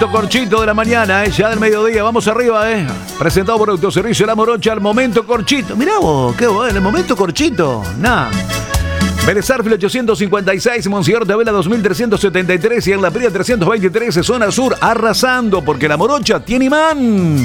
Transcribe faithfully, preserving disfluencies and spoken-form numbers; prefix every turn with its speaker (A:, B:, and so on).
A: momento corchito de la mañana, eh, ya del mediodía. Vamos arriba, eh. Presentado por Autoservicio La Morocha, el momento corchito. Mirá vos, qué bueno, el momento corchito. Nah. Vélez Sarsfield ochocientos cincuenta y seis, Monseñor Tabela dos mil trescientos setenta y tres y en La Pría trescientos veintitrés, zona sur, arrasando porque La Morocha tiene imán.